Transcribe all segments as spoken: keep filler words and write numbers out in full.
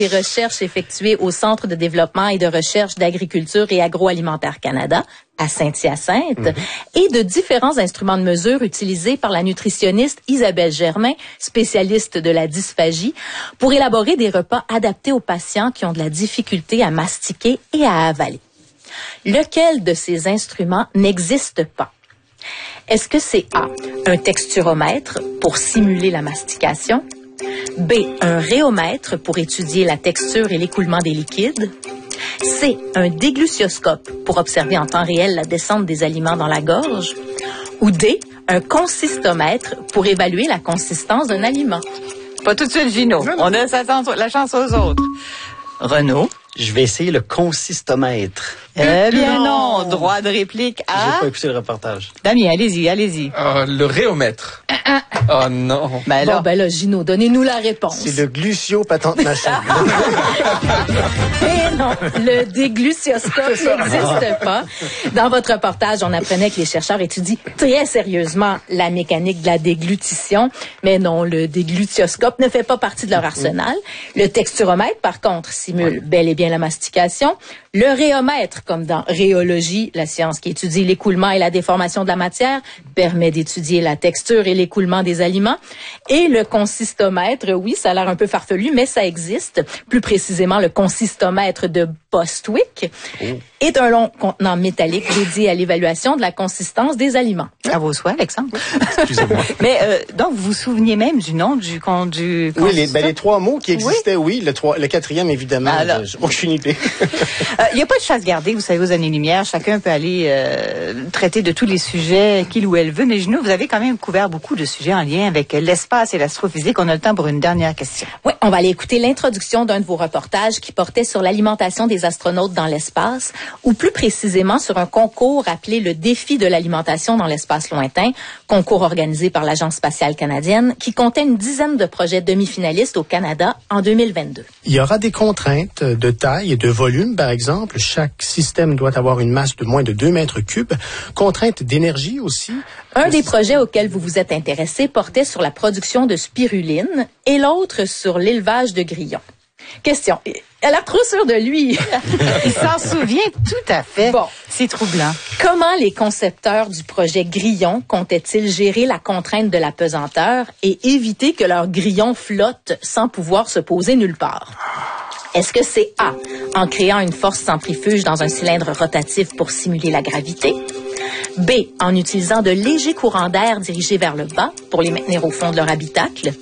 Des recherches effectuées au Centre de développement et de recherche d'agriculture et agroalimentaire Canada, à Saint-Hyacinthe, mmh. et de différents instruments de mesure utilisés par la nutritionniste Isabelle Germain, spécialiste de la dysphagie, pour élaborer des repas adaptés aux patients qui ont de la difficulté à mastiquer et à avaler. Lequel de ces instruments n'existe pas? Est-ce que c'est A, un texturomètre pour simuler la mastication? B, un rhéomètre pour étudier la texture et l'écoulement des liquides? C, un déglucioscope pour observer en temps réel la descente des aliments dans la gorge? Ou D, un consistomètre pour évaluer la consistance d'un aliment? Pas tout de suite, Gino. Non, non. On laisse la chance aux autres. Renaud? Je vais essayer le consistomètre. Eh bien non, non. Droit de réplique à... J'ai pas écouté le reportage. Damien, allez-y, allez-y. Euh, le rhéomètre. Oh non. Ben là, bon, ben là, Gino, donnez-nous la réponse. C'est le glucio-patente machin. Eh non, le déglucioscope n'existe pas. Dans votre reportage, on apprenait que les chercheurs étudient très sérieusement la mécanique de la déglutition. Mais non, le déglucioscope ne fait pas partie de leur arsenal. Le texturomètre, par contre, simule ouais. bel et bien la mastication. Le rhéomètre, comme dans rhéologie, la science qui étudie l'écoulement et la déformation de la matière, permet d'étudier la texture et l'écoulement des aliments. Et le consistomètre, oui, ça a l'air un peu farfelu, mais ça existe. Plus précisément, le consistomètre de Bostwick oh. est un long contenant métallique dédié à l'évaluation de la consistance des aliments. À vos souhaits, Alexandre. Excusez-moi. Mais euh, donc, vous vous souveniez même du nom du... du oui, les, ben, les trois mots qui existaient, oui. oui le, trois, le quatrième, évidemment, Alors, je, aucune idée. Il n'y euh, a pas de chasse gardée, vous savez, aux années-lumière. Chacun peut aller euh, traiter de tous les sujets qu'il ou elle veut. Mais Gino, vous avez quand même couvert beaucoup de sujets en lien avec l'espace et l'astrophysique. On a le temps pour une dernière question. Oui, on va aller écouter l'introduction d'un de vos reportages qui portait sur l'alimentation des astronautes dans l'espace, ou plus précisément sur un concours appelé le défi de l'alimentation dans l'espace lointain, concours organisé par l'Agence spatiale canadienne, qui comptait une dizaine de projets demi-finalistes au Canada en deux mille vingt-deux. Il y aura des contraintes de taille et de volume, par exemple. Chaque système doit avoir une masse de moins de deux mètres cubes. Contraintes d'énergie aussi. Un des projets auxquels vous vous êtes intéressé portait sur la production de spiruline et l'autre sur l'élevage de grillons. Question. Elle a l'air trop sûre de lui. Il s'en souvient tout à fait. Bon. C'est troublant. Comment les concepteurs du projet Grillon comptaient-ils gérer la contrainte de la pesanteur et éviter que leur grillon flotte sans pouvoir se poser nulle part? Est-ce que c'est A, en créant une force centrifuge dans un cylindre rotatif pour simuler la gravité? B, en utilisant de légers courants d'air dirigés vers le bas pour les maintenir au fond de leur habitacle?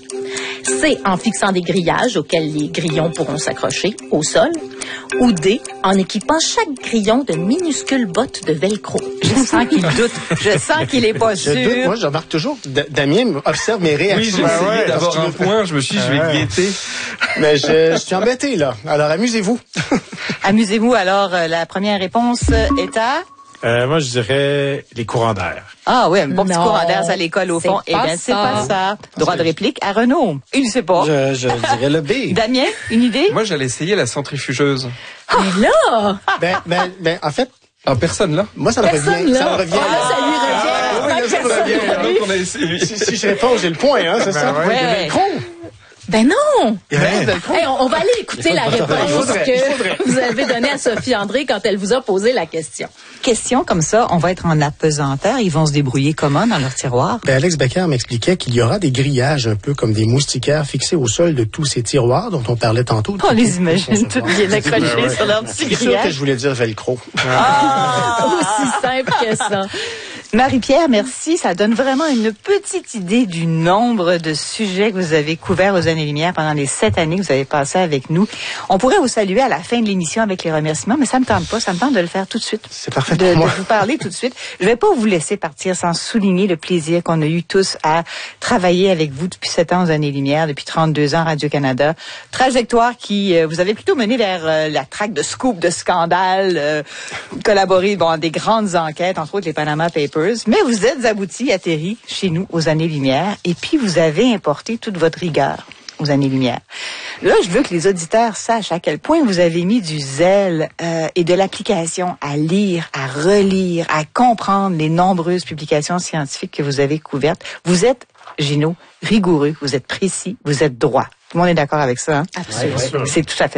C, en fixant des grillages auxquels les grillons pourront s'accrocher au sol? Ou D, en équipant chaque grillon de minuscules bottes de velcro? Je sens qu'il doute. Je sens qu'il est pas sûr. Je doute. Moi, je remarque toujours. D- Damien observe mes réactions. Oui, j'ai essayé ouais, d'avoir un point. Je me suis dit, je vais te guetter. Mais je, je suis embêté, là. Alors, amusez-vous. Amusez-vous. Alors, euh, la première réponse est à... Euh, moi, je dirais les courants d'air. Ah oui, un bon non, petit courant d'air à l'école au fond. Eh bien, c'est pas ça. Droit de réplique à Renaud. Il ne sait pas. Je, je dirais le B. Damien, une idée? Moi, j'allais essayer la centrifugeuse. Mais là! Ben, ben, ben, en fait... Ah, personne là? Moi, ça me revient. Ça me revient. Ah, là, ça lui revient. Ah, oui, là, ça me revient. Donc, on a essayé. Si, si je réponds, j'ai le point, hein, c'est ben ça? Ouais. Le velcro. Ben non! Ben, hey, on, on va aller écouter la réponse faudrait, que vous avez donnée à Sophie André quand elle vous a posé la question. Question comme ça, on va être en apesanteur. Ils vont se débrouiller comment dans leur tiroir? Ben Alex Becker m'expliquait qu'il y aura des grillages un peu comme des moustiquaires fixés au sol de tous ces tiroirs dont on parlait tantôt. On les imagine toutes bien accrochées ouais. sur leur petit grillage. C'est sûr que je voulais dire velcro. Ah! Aussi simple que ça. Marie-Pierre, merci. Ça donne vraiment une petite idée du nombre de sujets que vous avez couverts aux années-lumière pendant les sept années que vous avez passées avec nous. On pourrait vous saluer à la fin de l'émission avec les remerciements, mais ça me tente pas. Ça me tente de le faire tout de suite. C'est parfait de, pour moi. De vous parler tout de suite. Je vais pas vous laisser partir sans souligner le plaisir qu'on a eu tous à travailler avec vous depuis sept ans aux années-lumière, depuis trente-deux ans Radio-Canada. Trajectoire qui euh, vous avez plutôt mené vers euh, la traque de scoop, de scandale, euh, collaboré bon, des grandes enquêtes, entre autres les Panama Papers. Mais vous êtes aboutis, atterris chez nous aux années-lumière et puis vous avez importé toute votre rigueur aux années-lumière. Là, je veux que les auditeurs sachent à quel point vous avez mis du zèle euh, et de l'application à lire, à relire, à comprendre les nombreuses publications scientifiques que vous avez couvertes. Vous êtes Gino, rigoureux, vous êtes précis, vous êtes droit. Tout le monde est d'accord avec ça, hein? Absolument. C'est tout à fait